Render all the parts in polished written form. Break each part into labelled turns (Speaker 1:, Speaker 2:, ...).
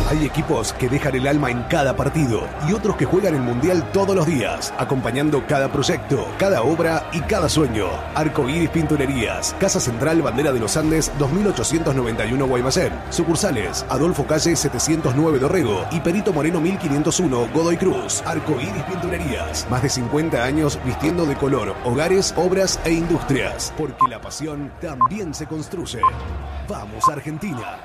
Speaker 1: Hay equipos que dejan el alma en cada partido y otros que juegan el Mundial todos los días, acompañando cada proyecto, cada obra y cada sueño. Arcoíris Pinturerías, Casa Central Bandera de los Andes 2891 Guaymallén. Sucursales Adolfo Calle 709 Dorrego y Perito Moreno 1501 Godoy Cruz. Arcoíris Pinturerías, más de 50 años vistiendo de color hogares, obras e industrias, porque la pasión también se construye. Vamos Argentina.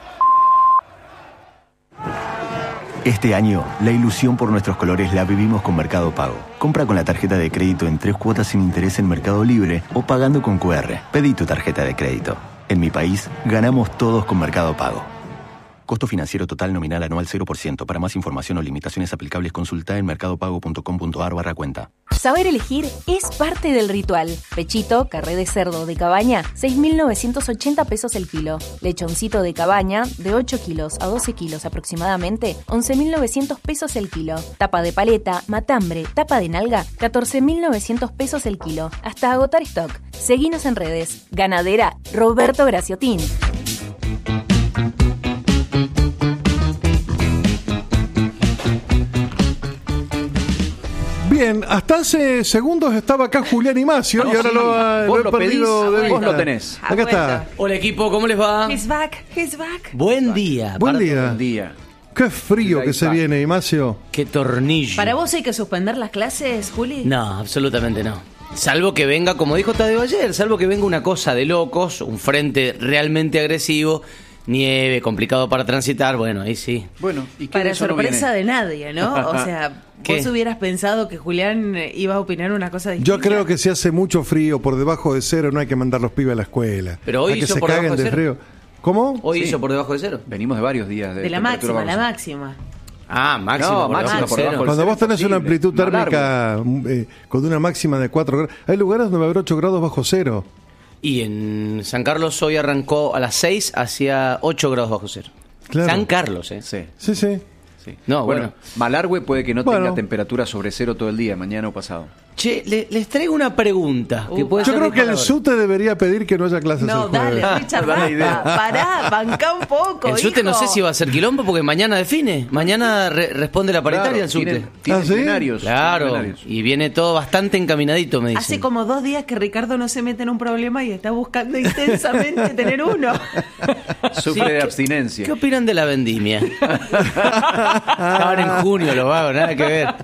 Speaker 2: Este año, la ilusión por nuestros colores la vivimos con Mercado Pago. Compra con la tarjeta de crédito en 3 cuotas sin interés en Mercado Libre o pagando con QR. Pedí tu tarjeta de crédito. En mi país, ganamos todos con Mercado Pago. Costo financiero total nominal anual 0%. Para más información o limitaciones aplicables, consulta en mercadopago.com.ar/cuenta.
Speaker 3: Saber elegir es parte del ritual. Pechito, carré de cerdo de cabaña, 6.980 pesos el kilo. Lechoncito de cabaña, de 8 kilos a 12 kilos aproximadamente, 11.900 pesos el kilo. Tapa de paleta, matambre, tapa de nalga, 14.900 pesos el kilo. Hasta agotar stock. Seguinos en redes. Ganadera Roberto Graciotín.
Speaker 4: Bien, hasta hace segundos estaba acá Julián Imacio y ahora lo he perdido de vista.
Speaker 5: Vos lo tenés.
Speaker 4: Acá está.
Speaker 6: Hola equipo, ¿cómo les va?
Speaker 7: He's back, he's back.
Speaker 6: Buen día.
Speaker 4: Buen día.
Speaker 5: Buen día.
Speaker 4: Qué frío que se viene, Imacio.
Speaker 6: Qué tornillo.
Speaker 7: ¿Para vos hay que suspender las clases, Juli?
Speaker 6: No, absolutamente no. Salvo que venga, como dijo Tadeo ayer, salvo que venga una cosa de locos, un frente realmente agresivo, nieve, complicado para transitar, bueno, ahí sí.
Speaker 5: Bueno, ¿y qué
Speaker 7: Para
Speaker 5: de eso no
Speaker 7: sorpresa
Speaker 5: viene?
Speaker 7: de nadie, ¿no? O sea,
Speaker 6: ¿Qué?
Speaker 7: vos hubieras pensado que Julián iba a opinar una cosa distinta.
Speaker 4: Yo creo que si hace mucho frío por debajo de cero no hay que mandar los pibes a la escuela.
Speaker 6: Pero hoy
Speaker 4: hay que
Speaker 6: hizo
Speaker 4: se
Speaker 6: por
Speaker 4: caguen
Speaker 6: debajo de
Speaker 4: de
Speaker 6: cero.
Speaker 4: frío. ¿Cómo?
Speaker 6: Hoy
Speaker 5: Sí.
Speaker 6: hizo por debajo de cero.
Speaker 5: Venimos de varios días
Speaker 7: de la
Speaker 5: temperatura
Speaker 7: máxima, la
Speaker 5: baja.
Speaker 7: máxima.
Speaker 6: Ah, máximo,
Speaker 5: No,
Speaker 6: por debajo
Speaker 5: máximo
Speaker 6: de
Speaker 5: por
Speaker 6: cero.
Speaker 5: debajo.
Speaker 4: Cuando vos tenés una
Speaker 5: imposible.
Speaker 4: amplitud
Speaker 5: Más
Speaker 4: térmica con una máxima de 4 grados, hay lugares donde va a haber 8 grados bajo cero.
Speaker 6: Y en San Carlos hoy arrancó a las 6 hacia 8 grados bajo cero.
Speaker 4: Claro.
Speaker 6: San Carlos, ¿eh?
Speaker 5: Sí,
Speaker 4: Sí, sí.
Speaker 5: sí.
Speaker 6: No, bueno.
Speaker 5: Malargüe puede que no
Speaker 4: Bueno.
Speaker 5: tenga temperatura sobre cero todo el día, mañana o pasado.
Speaker 6: Che, les traigo una pregunta que puede
Speaker 4: Yo
Speaker 6: ser
Speaker 4: creo que el
Speaker 6: disparadora.
Speaker 4: SUTE debería pedir que no haya clases
Speaker 7: No,
Speaker 4: el jueves.
Speaker 7: dale, Richard, basta. Pará, bancá un poco,
Speaker 6: El SUTE no
Speaker 7: hijo.
Speaker 6: sé si va a ser quilombo porque mañana define. Mañana responde la paritaria el SUTE.
Speaker 5: Tienen
Speaker 4: ¿Ah, sí?
Speaker 5: plenarios.
Speaker 6: Claro,
Speaker 5: tienen plenarios.
Speaker 6: y viene todo bastante encaminadito, me dicen.
Speaker 7: Hace como 2 días que Ricardo no se mete en un problema y está buscando intensamente tener uno.
Speaker 5: Sufre
Speaker 6: Sí,
Speaker 5: de
Speaker 6: ¿qué-
Speaker 5: abstinencia.
Speaker 6: ¿Qué opinan de la vendimia? Ahora en junio lo hago, nada que ver.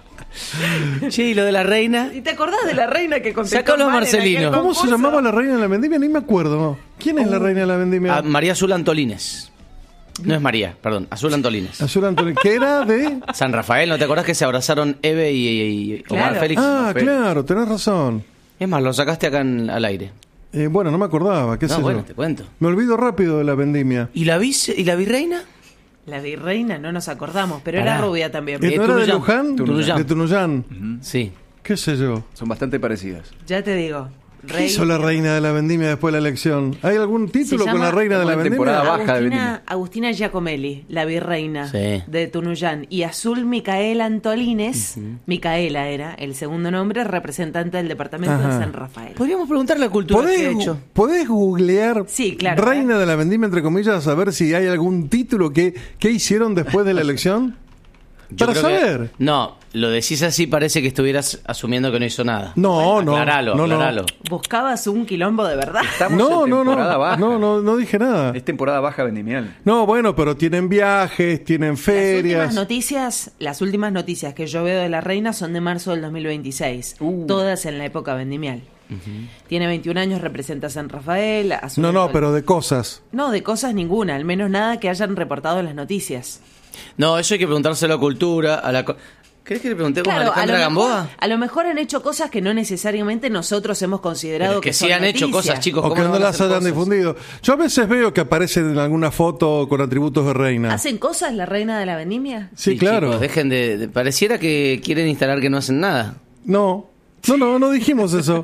Speaker 6: Che, ¿y lo de la reina?
Speaker 7: ¿Y te acordás de la reina que contestó
Speaker 6: Sacó los
Speaker 7: mal en aquel
Speaker 6: Marcelinos.
Speaker 4: ¿Cómo se
Speaker 7: concurso?
Speaker 4: llamaba la reina de la vendimia? Ni me acuerdo. ¿No? ¿Quién es la reina de la vendimia?
Speaker 6: A María Azul Antolines. No es María, perdón, Azul Antolines.
Speaker 4: Azul Antonio. ¿Qué era de...?
Speaker 6: San Rafael, ¿no te acordás que se abrazaron Eve y Omar
Speaker 7: Claro.
Speaker 6: Félix?
Speaker 4: Ah,
Speaker 5: Félix.
Speaker 4: claro, tenés razón.
Speaker 6: Es más, lo sacaste acá al aire.
Speaker 4: Bueno, no me acordaba, qué
Speaker 6: No,
Speaker 4: sé
Speaker 6: bueno,
Speaker 4: yo.
Speaker 6: te cuento.
Speaker 4: Me olvido rápido de la vendimia.
Speaker 6: ¿Y la virreina?
Speaker 7: La virreina, no nos acordamos, pero
Speaker 6: Pará.
Speaker 7: era rubia también.
Speaker 4: ¿No era de
Speaker 6: Tunuyán.
Speaker 4: Luján?
Speaker 6: Tunuyán.
Speaker 4: De Tunuyán.
Speaker 6: Sí.
Speaker 4: ¿Qué sé yo?
Speaker 5: Son bastante parecidas.
Speaker 7: Ya te digo.
Speaker 4: ¿Qué hizo la reina de la vendimia después de la elección? ¿Hay algún título
Speaker 7: Se
Speaker 4: con la
Speaker 7: llama
Speaker 4: reina de la
Speaker 5: Una
Speaker 4: vendimia?
Speaker 5: temporada baja de vendimia.
Speaker 7: Agustina Giacomelli, la virreina
Speaker 6: Sí.
Speaker 7: de Tunuyán, y Azul Micaela Antolines, Micaela era el segundo nombre, representante del departamento
Speaker 4: Ajá.
Speaker 7: de San Rafael.
Speaker 6: Podríamos preguntarle a Cultura qué ha hecho.
Speaker 4: ¿Podés googlear
Speaker 7: Sí, claro,
Speaker 4: reina de la vendimia, entre comillas, a ver si hay algún título que hicieron después de la elección?
Speaker 6: Yo
Speaker 4: Para
Speaker 6: creo que-
Speaker 4: saber.
Speaker 6: No, lo decís así, parece que estuvieras asumiendo que no hizo nada.
Speaker 4: No, no.
Speaker 6: Aclaralo,
Speaker 4: no,
Speaker 6: aclaralo.
Speaker 7: ¿Buscabas un quilombo de verdad?
Speaker 5: Estamos
Speaker 4: No,
Speaker 5: en
Speaker 4: no,
Speaker 5: temporada baja.
Speaker 4: no dije nada.
Speaker 5: Es temporada baja vendimial.
Speaker 4: No, bueno, pero tienen viajes, tienen ferias.
Speaker 7: Las últimas noticias que yo veo de la reina son de marzo del 2026, todas en la época vendimial. Tiene 21 años, representa a San Rafael. Azul
Speaker 4: No,
Speaker 7: Antolines.
Speaker 4: pero de cosas.
Speaker 7: No, de cosas ninguna, al menos nada que hayan reportado en las noticias.
Speaker 6: No, eso hay que preguntárselo a Cultura, a la... ¿Querés que le preguntemos a Alejandra Gamboa?
Speaker 7: a lo mejor han hecho cosas que no necesariamente nosotros hemos considerado
Speaker 6: Pero es que
Speaker 7: son
Speaker 6: sí han hecho
Speaker 7: noticias.
Speaker 6: cosas, chicos.
Speaker 4: O
Speaker 6: ¿cómo
Speaker 4: que no
Speaker 6: van a
Speaker 4: las
Speaker 6: hacer
Speaker 4: hayan
Speaker 6: cosas?
Speaker 4: difundido. Yo a veces veo que aparecen en alguna foto con atributos de reina.
Speaker 7: ¿Hacen cosas la reina de la vendimia?
Speaker 4: Sí, claro.
Speaker 6: Chicos, dejen pareciera que quieren instalar que no hacen nada.
Speaker 4: No dijimos eso.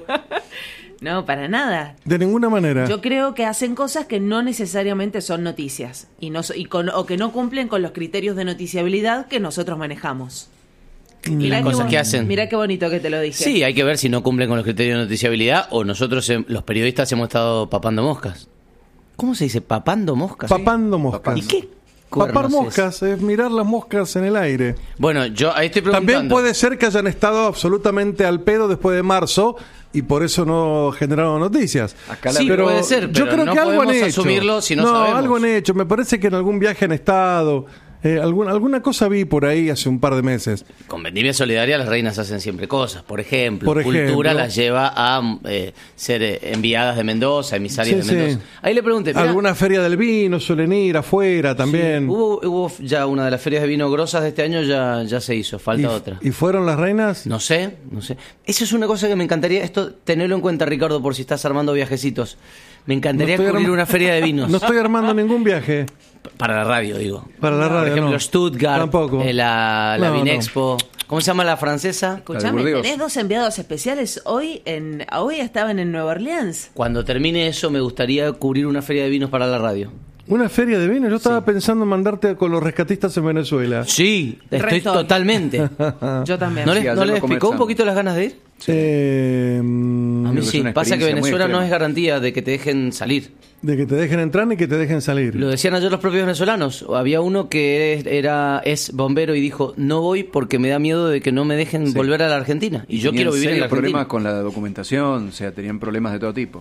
Speaker 7: No, para nada.
Speaker 4: De ninguna manera.
Speaker 7: Yo creo que hacen cosas que no necesariamente son noticias o que no cumplen con los criterios de noticiabilidad que nosotros manejamos.
Speaker 6: Las cosas que hacen.
Speaker 7: Mirá qué bonito que te lo dije.
Speaker 6: Sí, hay que ver si no cumplen con los criterios de noticiabilidad o nosotros, los periodistas, hemos estado papando moscas. ¿Cómo se dice? ¿Papando moscas?
Speaker 4: Papando moscas.
Speaker 6: ¿Y qué
Speaker 4: Papar moscas, es mirar las moscas en el aire.
Speaker 6: Bueno, yo ahí estoy preguntando.
Speaker 4: También puede ser que hayan estado absolutamente al pedo después de marzo y por eso no generaron noticias.
Speaker 6: Sí, pero puede ser, pero
Speaker 4: yo creo
Speaker 6: no
Speaker 4: que algo han
Speaker 6: podemos
Speaker 4: hecho.
Speaker 6: asumirlo si no sabemos.
Speaker 4: Algo han hecho. Me parece que en algún viaje han estado. Alguna cosa vi por ahí hace un par de meses.
Speaker 6: Con Vendimia Solidaria las reinas hacen siempre cosas. Por ejemplo, Cultura las lleva a ser enviadas de Mendoza, emisarias de Mendoza. Ahí le pregunté.
Speaker 4: Alguna feria del vino suelen ir afuera también.
Speaker 6: Sí, hubo ya una de las ferias de vino grosas de este año, ya se hizo. Falta otra.
Speaker 4: ¿Y fueron las reinas?
Speaker 6: No sé. Eso es una cosa que me encantaría, esto tenerlo en cuenta, Ricardo, por si estás armando viajecitos. Me encantaría cubrir una feria de vinos.
Speaker 4: No estoy armando ningún viaje.
Speaker 6: Para la radio, digo.
Speaker 4: Para la radio,
Speaker 6: por ejemplo,
Speaker 4: no.
Speaker 6: Stuttgart,
Speaker 4: Tampoco.
Speaker 6: La Vinexpo. ¿Cómo se llama la francesa?
Speaker 7: Escuchame, tenés 2 enviados especiales hoy estaban en Nueva Orleans.
Speaker 6: Cuando termine eso, me gustaría cubrir una feria de vinos para la radio.
Speaker 4: ¿Una feria de vinos? Yo estaba pensando en mandarte con los rescatistas en Venezuela.
Speaker 6: Sí, estoy totalmente.
Speaker 7: Yo también.
Speaker 6: ¿No les picó un poquito las ganas de ir?
Speaker 4: Sí.
Speaker 6: A mí sí. Pasa que Venezuela no es garantía de que te dejen salir.
Speaker 4: De que te dejen entrar y que te dejen salir.
Speaker 6: Lo decían ayer los propios venezolanos. Había uno que es bombero y dijo, no voy porque me da miedo de que no me dejen volver a la Argentina. Y yo quiero vivir en la Argentina.
Speaker 5: Problemas con la documentación, o sea, tenían problemas de todo tipo.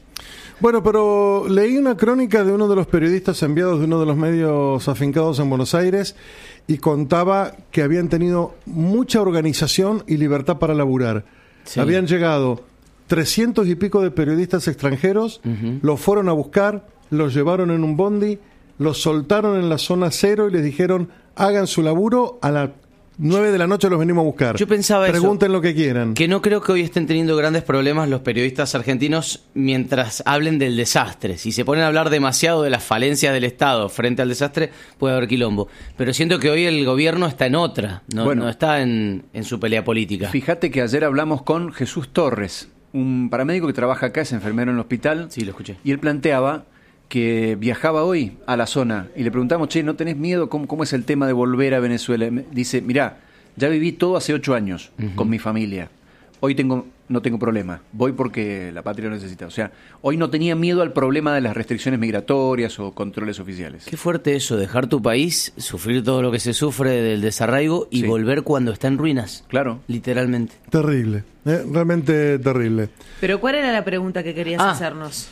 Speaker 4: Bueno, pero leí una crónica de uno de los periodistas enviados de uno de los medios afincados en Buenos Aires y contaba que habían tenido mucha organización y libertad para laburar. Sí. Habían llegado 300 y pico de periodistas extranjeros, los fueron a buscar, los llevaron en un bondi, los soltaron en la zona cero y les dijeron, hagan su laburo, a las 9 de la noche los venimos a buscar.
Speaker 6: Yo pensaba
Speaker 4: Pregunten lo que quieran.
Speaker 6: Que no creo que hoy estén teniendo grandes problemas los periodistas argentinos mientras hablen del desastre. Si se ponen a hablar demasiado de las falencias del Estado frente al desastre, puede haber quilombo. Pero siento que hoy el gobierno está en otra, no está en su pelea política.
Speaker 5: Fíjate que ayer hablamos con Jesús Torres, un paramédico que trabaja acá, es enfermero en el hospital.
Speaker 6: Sí, lo escuché.
Speaker 5: Y él planteaba que viajaba hoy a la zona y le preguntamos, che, ¿no tenés miedo? ¿Cómo es el tema de volver a Venezuela? Dice, mirá, ya viví todo hace 8 años con mi familia. Hoy no tengo problema. Voy porque la patria lo necesita. O sea, hoy no tenía miedo al problema de las restricciones migratorias o controles oficiales.
Speaker 6: Qué fuerte eso, dejar tu país, sufrir todo lo que se sufre del desarraigo y volver cuando está en ruinas.
Speaker 5: Claro.
Speaker 6: Literalmente.
Speaker 4: Terrible, realmente terrible.
Speaker 7: Pero ¿cuál era la pregunta que querías hacernos?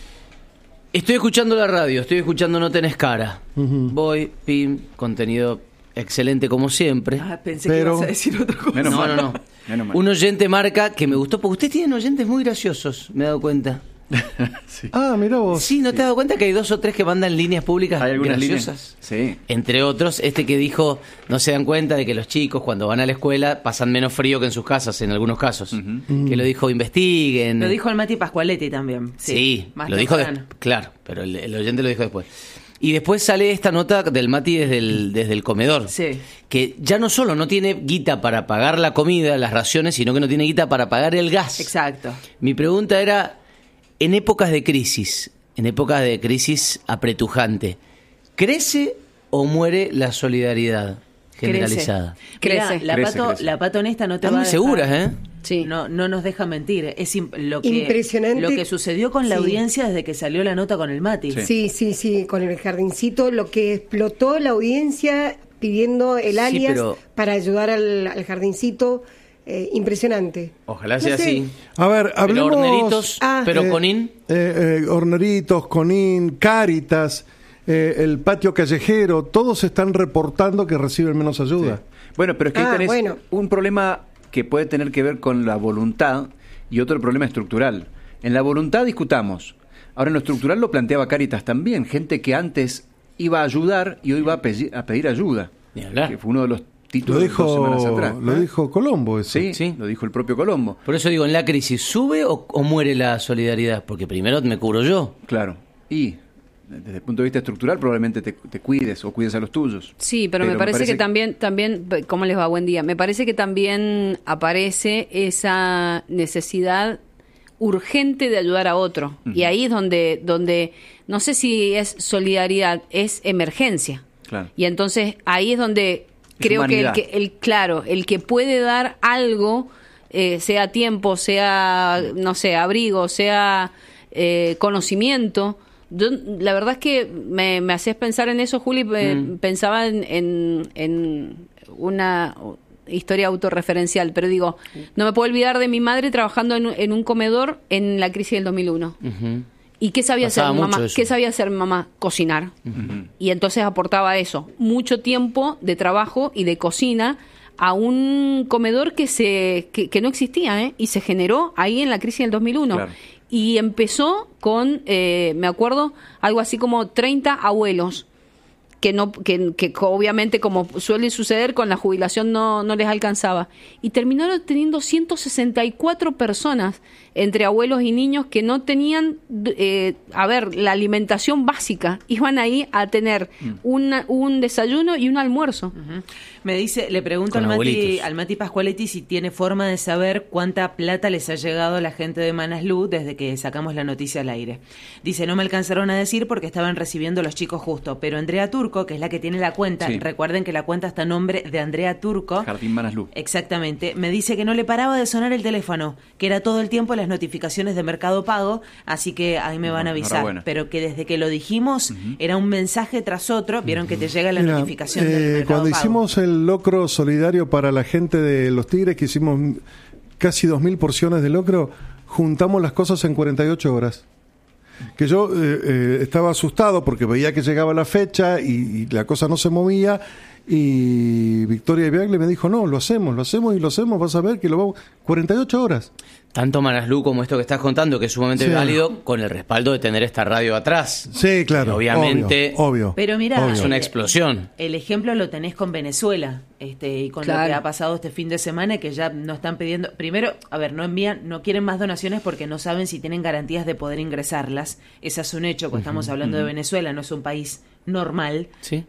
Speaker 6: Estoy escuchando la radio, estoy escuchando No Tenés Cara. Voy, pim, contenido excelente como siempre.
Speaker 7: Pensé que ibas a decir otra cosa.
Speaker 6: No. Un oyente marca que me gustó, porque ustedes tienen oyentes muy graciosos, me he dado cuenta.
Speaker 5: Sí.
Speaker 4: Ah, mirá vos.
Speaker 6: Sí, ¿no te has dado cuenta que hay 2 o 3 que mandan líneas públicas graciosas?
Speaker 5: Sí.
Speaker 6: Entre otros, que dijo, no se dan cuenta de que los chicos cuando van a la escuela pasan menos frío que en sus casas, en algunos casos. Que lo dijo, investiguen.
Speaker 7: Lo dijo el Mati Pascualetti también.
Speaker 6: Sí, lo dijo claro, pero el oyente lo dijo después. Y después sale esta nota del Mati desde el comedor.
Speaker 7: Sí.
Speaker 6: Que ya no solo no tiene guita para pagar la comida, las raciones, sino que no tiene guita para pagar el gas.
Speaker 7: Exacto.
Speaker 6: Mi pregunta era, en épocas de crisis apretujante, ¿crece o muere la solidaridad generalizada?
Speaker 7: Crece. La Pato honesta no te va a dejar.
Speaker 6: Están muy seguras, ¿eh?
Speaker 7: Sí. No nos deja mentir. Es
Speaker 8: impresionante
Speaker 7: lo que sucedió con la audiencia desde que salió la nota con el Mati.
Speaker 8: Sí, con el jardincito, lo que explotó la audiencia pidiendo el alias para ayudar al jardincito. Impresionante.
Speaker 6: Ojalá sea así.
Speaker 4: A ver, hablemos...
Speaker 6: Pero Horneritos, pero Conin.
Speaker 4: Horneritos, Conin, Cáritas, el patio callejero, todos están reportando que reciben menos ayuda.
Speaker 5: Sí. Bueno, pero es que ahí tenés un problema que puede tener que ver con la voluntad y otro problema estructural. En la voluntad discutamos. Ahora en lo estructural lo planteaba Cáritas también. Gente que antes iba a ayudar y hoy va a pedir ayuda.
Speaker 6: Ni hablar.
Speaker 5: Que fue uno de los títulos de 2 semanas atrás.
Speaker 4: Lo dijo Colombo eso.
Speaker 5: Sí, lo dijo el propio Colombo.
Speaker 6: Por eso digo, en la crisis, ¿sube o muere la solidaridad? Porque primero me cubro yo.
Speaker 5: Claro. Y desde el punto de vista estructural probablemente te cuides o cuides a los tuyos.
Speaker 9: Sí, pero me parece que también, ¿cómo les va? Buen día. Me parece que también aparece esa necesidad urgente de ayudar a otro. Y ahí es donde no sé si es solidaridad, es emergencia.
Speaker 5: Claro.
Speaker 9: Y entonces ahí es donde creo
Speaker 5: humanidad.
Speaker 9: que el que puede dar algo, sea tiempo, sea, no sé, abrigo, sea conocimiento, Yo, la verdad es que me hacías pensar en eso, Juli. Pensaba en una historia autorreferencial, pero digo, no me puedo olvidar de mi madre trabajando en un comedor en la crisis del 2001. ¿Y qué sabía hacer mamá? ¿Qué sabía hacer mamá? Cocinar. Y entonces aportaba eso, mucho tiempo de trabajo y de cocina a un comedor que no existía, y se generó ahí en la crisis del 2001. Claro. Y empezó con, me acuerdo, algo así como 30 abuelos, que obviamente, como suele suceder, con la jubilación no les alcanzaba. Y terminaron teniendo 164 personas, entre abuelos y niños, que no tenían, la alimentación básica. Iban ahí a tener un desayuno y un almuerzo.
Speaker 7: Le pregunto al Mati Pascualetti si tiene forma de saber cuánta plata les ha llegado a la gente de Manaslu desde que sacamos la noticia al aire. Dice, no me alcanzaron a decir porque estaban recibiendo los chicos justo, pero Andrea Turco, que es la que tiene la cuenta, recuerden que la cuenta está a nombre de Andrea Turco.
Speaker 5: Jardín Manaslu.
Speaker 7: Exactamente. Me dice que no le paraba de sonar el teléfono, que era todo el tiempo las notificaciones de Mercado Pago, así que ahí me van a avisar. Pero que desde que lo dijimos, era un mensaje tras otro. Vieron que te llega la notificación del Mercado
Speaker 4: cuando
Speaker 7: Pago.
Speaker 4: Hicimos el locro solidario para la gente de Los Tigres, que hicimos casi 2.000 porciones de locro, juntamos las cosas en 48 horas. Que yo estaba asustado porque veía que llegaba la fecha y la cosa no se movía, y Victoria Ibiagle me dijo, no, lo hacemos, vas a ver que lo vamos... 48 horas.
Speaker 6: Tanto Manaslu como esto que estás contando, que es sumamente válido, con el respaldo de tener esta radio atrás.
Speaker 4: Sí, claro.
Speaker 6: Obviamente,
Speaker 4: obvio.
Speaker 7: Pero mira,
Speaker 6: es una explosión.
Speaker 7: El ejemplo lo tenés con Venezuela, y con lo que ha pasado este fin de semana, que ya no están pidiendo... Primero, no quieren más donaciones porque no saben si tienen garantías de poder ingresarlas. Ese es un hecho, pues estamos hablando de Venezuela, no es un país normal.
Speaker 6: Sí.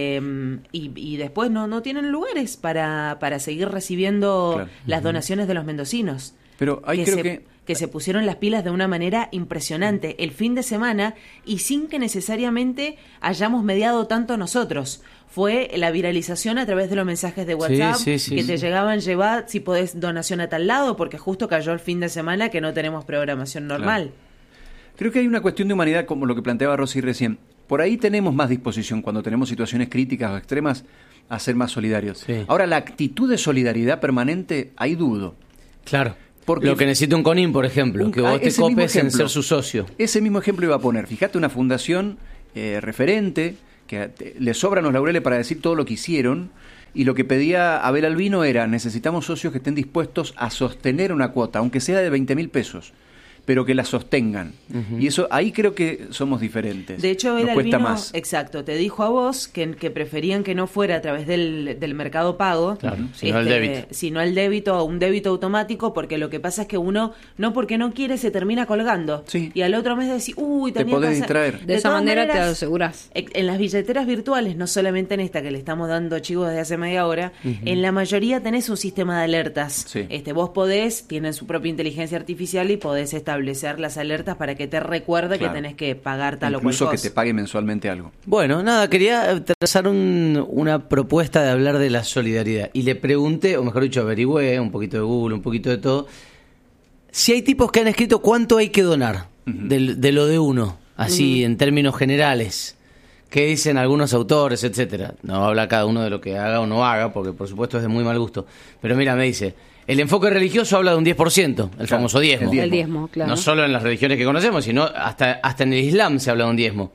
Speaker 7: Y después no tienen lugares para seguir recibiendo las donaciones de los mendocinos.
Speaker 5: Pero ahí
Speaker 7: que se pusieron las pilas de una manera impresionante el fin de semana, y sin que necesariamente hayamos mediado tanto nosotros. Fue la viralización a través de los mensajes de WhatsApp que te llegaban, llevar si podés donación a tal lado, porque justo cayó el fin de semana que no tenemos programación normal.
Speaker 5: Claro. Creo que hay una cuestión de humanidad, como lo que planteaba Rosy recién. Por ahí tenemos más disposición, cuando tenemos situaciones críticas o extremas, a ser más solidarios. Sí. Ahora, la actitud de solidaridad permanente, ahí dudo.
Speaker 6: Claro. Porque lo que necesita un CONIN, por ejemplo, que vos te copes en ser su socio.
Speaker 5: Ese mismo ejemplo iba a poner. Fíjate, una fundación referente, que le sobran los laureles para decir todo lo que hicieron, y lo que pedía Abel Albino era, necesitamos socios que estén dispuestos a sostener una cuota, aunque sea de 20.000 pesos, pero que la sostengan. Y eso, ahí creo que somos diferentes.
Speaker 7: De hecho, Abel
Speaker 5: cuesta
Speaker 7: Albino,
Speaker 5: más.
Speaker 7: Exacto, te dijo a vos que preferían que no fuera a través del Mercado Pago,
Speaker 6: sino el débito.
Speaker 7: Sino el débito, un débito automático, porque lo que pasa es que uno, no porque no quiere, se termina colgando. Sí. Y al otro mes decís,
Speaker 5: te podés distraer.
Speaker 9: De esa manera te asegurás.
Speaker 7: En las billeteras virtuales, no solamente en esta que le estamos dando chivos desde hace media hora, en la mayoría tenés un sistema de alertas. Sí. Vos tienen su propia inteligencia artificial y podés establecer las alertas para que te recuerde que tenés que pagar tal o cual cosa.
Speaker 5: Incluso que te pague mensualmente algo.
Speaker 6: Bueno, nada, quería trazar una propuesta de hablar de la solidaridad. Y le pregunté, o mejor dicho, averigüé un poquito de Google, un poquito de todo, si hay tipos que han escrito cuánto hay que donar de lo de uno, así en términos generales. ¿Qué dicen algunos autores, etcétera? No habla cada uno de lo que haga o no haga, porque por supuesto es de muy mal gusto. Pero mira, me dice... El enfoque religioso habla de un 10%, el famoso diezmo.
Speaker 9: El diezmo, claro.
Speaker 6: No solo en las religiones que conocemos, sino hasta en el Islam se habla de un diezmo.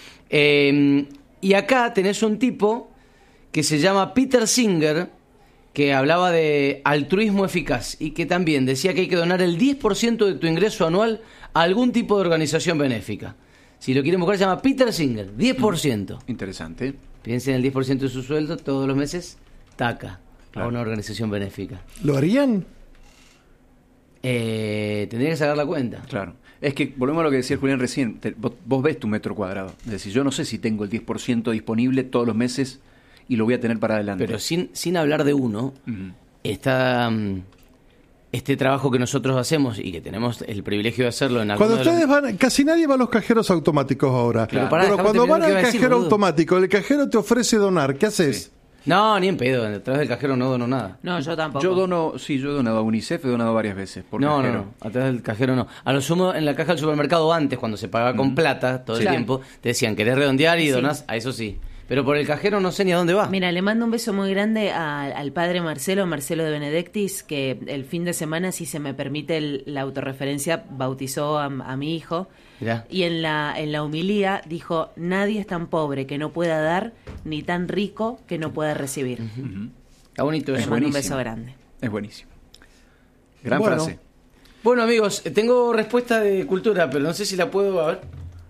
Speaker 6: Y acá tenés un tipo que se llama Peter Singer, que hablaba de altruismo eficaz y que también decía que hay que donar el 10% de tu ingreso anual a algún tipo de organización benéfica. Si lo quieren buscar, se llama Peter Singer, 10%.
Speaker 5: Interesante.
Speaker 6: Piensen en el 10% de su sueldo todos los meses, taca. A una organización benéfica.
Speaker 4: ¿Lo harían?
Speaker 6: Tendría que sacar la cuenta.
Speaker 5: Claro. Es que, volvemos a lo que decía Julián recién, vos ves tu metro cuadrado. Es decir, yo no sé si tengo el 10% disponible todos los meses y lo voy a tener para adelante.
Speaker 6: Pero sin hablar de uno, está este trabajo que nosotros hacemos y que tenemos el privilegio de hacerlo en
Speaker 4: Cuando ustedes van, casi nadie va a los cajeros automáticos ahora. Claro. Pero cuando van al cajero automático, el cajero te ofrece donar, ¿qué haces?
Speaker 5: Sí.
Speaker 6: No, ni en pedo. A través del cajero no dono nada.
Speaker 7: No, yo tampoco.
Speaker 5: Yo he donado a UNICEF, he donado varias veces. Por
Speaker 6: No,
Speaker 5: cajero.
Speaker 6: no. A través del cajero no. A lo sumo, en la caja del supermercado antes, cuando se pagaba con plata todo el tiempo, te decían, ¿querés redondear? Y donás, a eso sí. Pero por el cajero no sé ni a dónde va.
Speaker 7: Mira, le mando un beso muy grande al padre Marcelo de Benedictis, que el fin de semana, si se me permite la autorreferencia, bautizó a mi hijo.
Speaker 6: Mirá.
Speaker 7: Y en la homilía dijo, nadie es tan pobre que no pueda dar, ni tan rico que no pueda recibir.
Speaker 6: Está bonito
Speaker 7: Le
Speaker 6: eso.
Speaker 7: mando un beso grande.
Speaker 5: Es buenísimo. Gran
Speaker 4: Bueno.
Speaker 5: frase.
Speaker 6: Bueno, amigos, tengo respuesta de cultura, pero no sé si la puedo... A ver.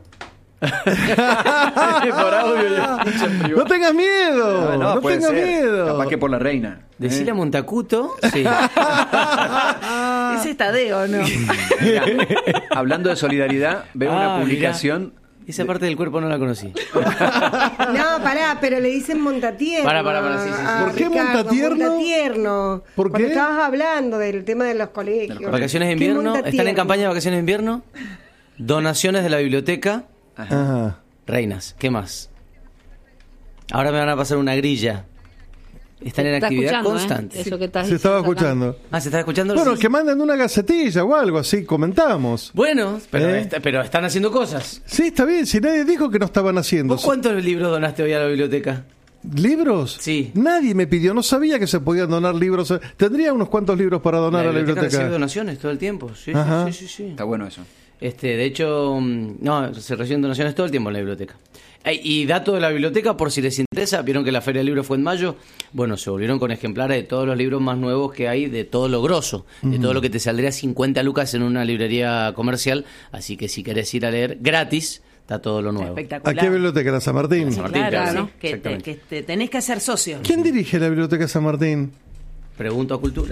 Speaker 5: Por audio ya escucha en privado.
Speaker 4: No tengas miedo, no
Speaker 5: puede
Speaker 4: tengas
Speaker 5: ser.
Speaker 4: miedo.
Speaker 5: Capaz que por la reina.
Speaker 6: Decirle a Montacuto. Sí.
Speaker 7: Ese es Tadeo, ¿no?
Speaker 5: Mirá, hablando de solidaridad, veo una
Speaker 6: Ah,
Speaker 5: publicación.
Speaker 6: Esa parte del cuerpo no la conocí.
Speaker 8: No, pará, pero le dicen montatierno.
Speaker 6: Pará, sí.
Speaker 4: ¿Por qué
Speaker 8: Ricardo,
Speaker 4: montatierno?
Speaker 8: Montatierno.
Speaker 4: ¿Por qué?
Speaker 8: Cuando estabas hablando del tema de los colegios.
Speaker 6: Vacaciones de
Speaker 8: ¿Qué
Speaker 6: invierno.
Speaker 8: montatierno?
Speaker 6: ¿Están en campaña de vacaciones de invierno? Donaciones de la biblioteca.
Speaker 4: Ajá.
Speaker 6: Reinas. ¿Qué más? Ahora me van a pasar una grilla. Están en
Speaker 9: Está
Speaker 6: actividad
Speaker 9: escuchando,
Speaker 6: constante.
Speaker 9: Eso que estás
Speaker 4: Se estaba
Speaker 9: diciendo acá.
Speaker 4: escuchando.
Speaker 6: Ah, ¿se está escuchando?
Speaker 4: Bueno,
Speaker 6: Sí.
Speaker 4: que manden una gacetilla o algo así, comentamos.
Speaker 6: Bueno, pero,
Speaker 4: ¿Eh?
Speaker 6: pero están haciendo cosas.
Speaker 4: Sí, está bien, si nadie dijo que no estaban haciendo.
Speaker 6: ¿Vos cuántos libros donaste hoy a la biblioteca?
Speaker 4: ¿Libros?
Speaker 6: Sí.
Speaker 4: Nadie me pidió, no sabía que se podían donar libros. Tendría unos cuantos libros para donar a la
Speaker 6: recibe
Speaker 4: biblioteca.
Speaker 6: donaciones todo el tiempo. Sí,
Speaker 4: Ajá.
Speaker 6: sí.
Speaker 5: Está bueno eso.
Speaker 6: De hecho, no, se reciben donaciones todo el tiempo en la biblioteca. Y dato de la biblioteca, por si les interesa, vieron que la Feria del Libro fue en mayo. Bueno, se volvieron con ejemplares de todos los libros más nuevos que hay, de todo lo grosso, de todo lo que te saldría 50 lucas en una librería comercial. Así que si querés ir a leer gratis, está todo lo nuevo.
Speaker 4: ¿A
Speaker 7: Espectacular.
Speaker 4: qué biblioteca? ¿La San Martín?
Speaker 6: San Martín,
Speaker 7: Claro,
Speaker 6: claro,
Speaker 7: ¿no? Que
Speaker 6: exactamente.
Speaker 7: te tenés que hacer socio.
Speaker 4: ¿Quién dirige la biblioteca San Martín?
Speaker 6: Pregunto a Cultura.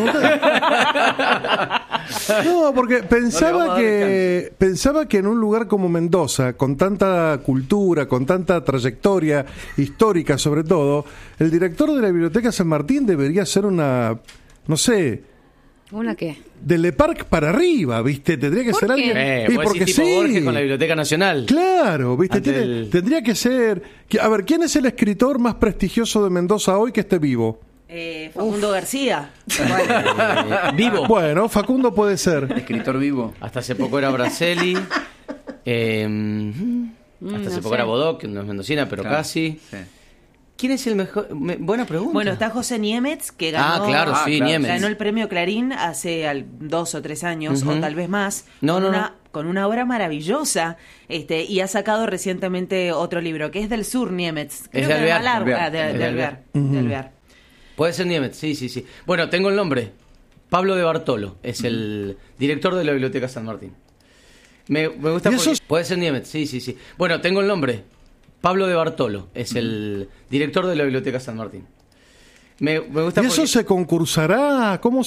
Speaker 4: No, porque
Speaker 5: No le vamos a dar
Speaker 4: pensaba que en un lugar como Mendoza, con tanta cultura, con tanta trayectoria histórica sobre todo, el director de la Biblioteca San Martín debería ser una, no sé,
Speaker 9: ¿Una qué?
Speaker 4: del Le Parc para arriba, ¿viste? Tendría que
Speaker 9: ¿Por
Speaker 4: ser
Speaker 9: qué?
Speaker 4: alguien...
Speaker 6: Vos decís tipo Borges con la Biblioteca Nacional.
Speaker 4: Claro, ¿viste?
Speaker 6: Ante el-
Speaker 4: Tendría que ser... A ver, ¿quién es el escritor más prestigioso de Mendoza hoy que esté vivo?
Speaker 7: Facundo García.
Speaker 6: Vivo.
Speaker 4: Bueno, Facundo puede ser.
Speaker 5: Escritor vivo.
Speaker 6: Hasta hace poco era Braselli. Hasta hace
Speaker 9: no
Speaker 6: poco
Speaker 9: sé.
Speaker 6: era Bodó, que no es mendocina, pero
Speaker 5: Claro.
Speaker 6: casi.
Speaker 5: Sí.
Speaker 6: ¿Quién es el mejor? Buena pregunta.
Speaker 7: Bueno, está José Niemetz, que ganó,
Speaker 6: claro, sí,
Speaker 5: claro.
Speaker 6: Niemetz.
Speaker 7: ganó el premio Clarín hace 2 o 3 años, o tal vez más,
Speaker 6: No,
Speaker 7: con,
Speaker 6: no,
Speaker 7: una,
Speaker 6: no.
Speaker 7: con una obra maravillosa, y ha sacado recientemente otro libro, que es del sur, Niemetz. Creo
Speaker 6: Es de
Speaker 7: que
Speaker 6: Alvear.
Speaker 7: Malar-
Speaker 5: Alvear.
Speaker 7: ah, de
Speaker 6: Es de
Speaker 7: Alvear.
Speaker 4: Ujú.
Speaker 7: De Alvear.
Speaker 6: Puede ser Niemetz, sí. Bueno, tengo el nombre. Pablo de Bartolo es el director de la Biblioteca San Martín. Me gusta
Speaker 4: ¿Y
Speaker 6: porque...
Speaker 4: eso?
Speaker 6: Puede ser Niemetz, sí. Bueno, tengo el nombre. Pablo de Bartolo es el director de la Biblioteca San Martín. Me gusta
Speaker 4: ¿Y eso
Speaker 6: porque...
Speaker 4: se concursará? ¿Cómo